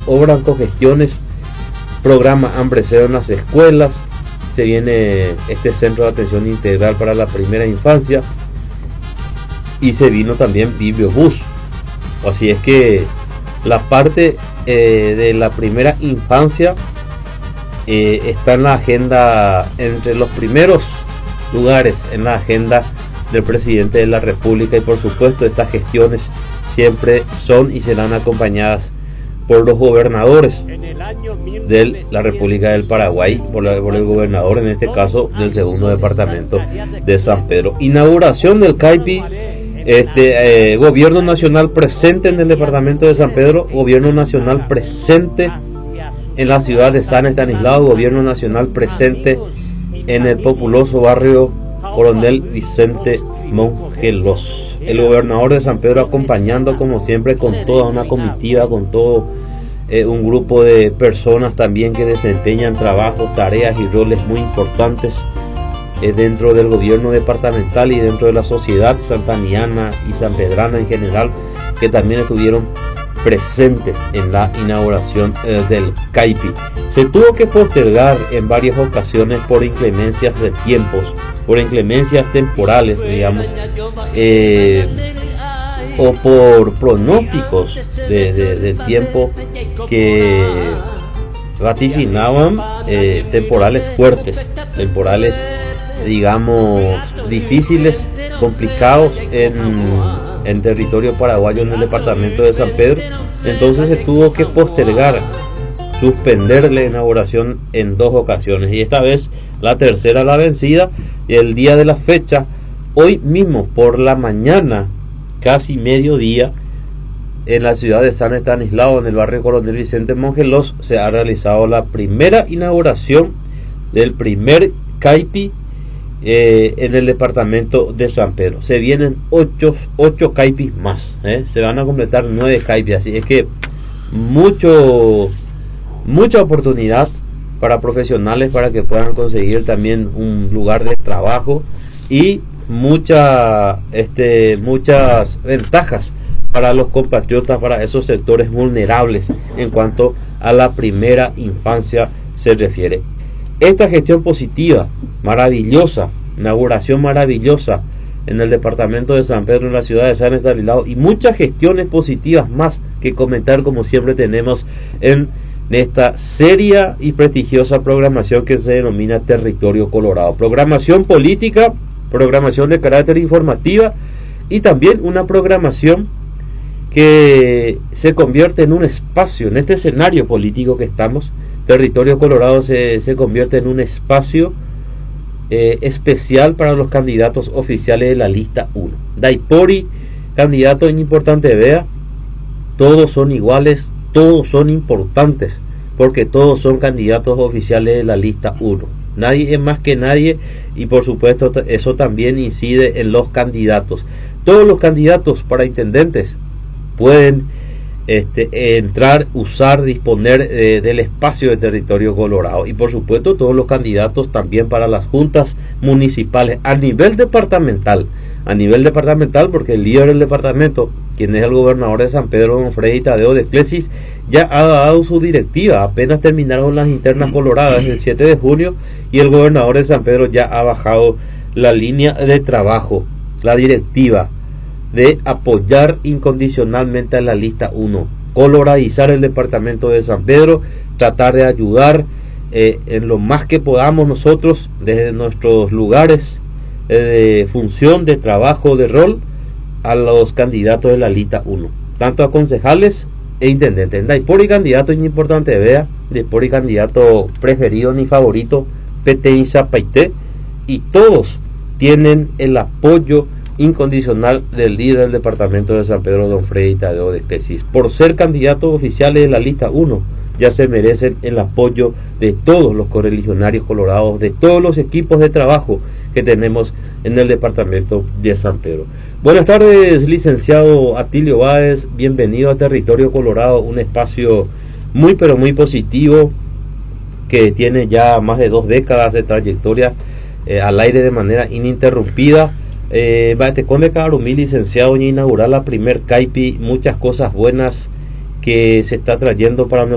obras, cogestiones, programa Hambre Cero en las escuelas, se viene este centro de atención integral para la primera infancia y se vino también Bibliobús. Así es que la parte de la primera infancia está en la agenda, entre los primeros lugares en la agenda del presidente de la República, y por supuesto estas gestiones siempre son y serán acompañadas por los gobernadores de la República del Paraguay, por el gobernador en este caso del segundo departamento de San Pedro. Inauguración del CAIPI, gobierno nacional presente en el departamento de San Pedro, gobierno nacional presente en la ciudad de San Estanislao, gobierno nacional presente en el populoso barrio Coronel Vicente Mongelos. El gobernador de San Pedro acompañando como siempre con toda una comitiva, con todo un grupo de personas también que desempeñan trabajos, tareas y roles muy importantes dentro del gobierno departamental y dentro de la sociedad santaniana y sanpedrana en general, que también estuvieron presentes en la inauguración del CAIPI. Se tuvo que postergar en varias ocasiones por inclemencias de tiempos, por inclemencias temporales, digamos, o por pronósticos del tiempo que vaticinaban temporales fuertes, temporales, digamos, difíciles, complicados en territorio paraguayo, en el departamento de San Pedro. Entonces se tuvo que postergar, suspender la inauguración en 2 ocasiones, y esta vez la tercera la vencida. Y el día de la fecha, hoy mismo por la mañana, casi mediodía, en la ciudad de San Estanislao, en el barrio Coronel Vicente Mongelos, se ha realizado la primera inauguración del primer CAIPI en el departamento de San Pedro. Se vienen 8 CAIPIs más, se van a completar 9 CAIPIs, así es que mucha oportunidad para profesionales para que puedan conseguir también un lugar de trabajo, y muchas ventajas para los compatriotas, para esos sectores vulnerables en cuanto a la primera infancia se refiere. Esta gestión positiva, maravillosa, inauguración maravillosa en el departamento de San Pedro, en la ciudad de San Estanislao, y muchas gestiones positivas más que comentar, como siempre tenemos en esta seria y prestigiosa programación que se denomina Territorio Colorado. Programación política, programación de carácter informativa, y también una programación que se convierte en un espacio, en este escenario político que estamos. Territorio Colorado se convierte en un espacio especial para los candidatos oficiales de la lista 1. Daipori, candidato en Importante Vea, todos son iguales, todos son importantes, porque todos son candidatos oficiales de la lista 1. Nadie es más que nadie, y por supuesto eso también incide en los candidatos. Todos los candidatos para intendentes pueden entrar, usar, disponer del espacio de Territorio Colorado, y por supuesto todos los candidatos también para las juntas municipales a nivel departamental, porque el líder del departamento, quien es el gobernador de San Pedro, don Freddy Tadeo de Clesis, ya ha dado su directiva. Apenas terminaron las internas coloradas el 7 de junio y el gobernador de San Pedro ya ha bajado la línea de trabajo, la directiva de apoyar incondicionalmente a la lista 1, coloradizar el departamento de San Pedro, tratar de ayudar en lo más que podamos nosotros desde nuestros lugares de función, de trabajo, de rol, a los candidatos de la lista 1, tanto a concejales e intendentes. Daipori candidato Importante Vea, Daipori candidato preferido ni favorito PTI Zapaité, y todos tienen el apoyo incondicional del líder del departamento de San Pedro, don Freddy Tadeo de Clesis. Por ser candidatos oficiales de la lista 1, ya se merecen el apoyo de todos los correligionarios colorados, de todos los equipos de trabajo que tenemos en el departamento de San Pedro. Buenas tardes, licenciado Atilio Báez, bienvenido a Territorio Colorado, un espacio muy pero muy positivo que tiene ya más de 2 décadas de trayectoria al aire de manera ininterrumpida. Bateconde Cabarumí, licenciado, en inaugurar la primer CAIPI, muchas cosas buenas que se está trayendo para